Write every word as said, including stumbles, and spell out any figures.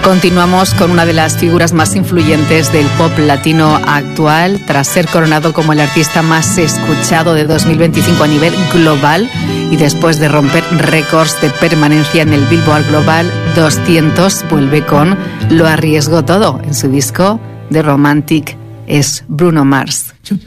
Continuamos con una de las figuras más influyentes del pop latino actual, tras ser coronado como el artista más escuchado de dos mil veinticinco a nivel global y después de romper récords de permanencia en el Billboard Global doscientos, vuelve con Lo arriesgo todo en su disco The Romantic. Es Bruno Mars.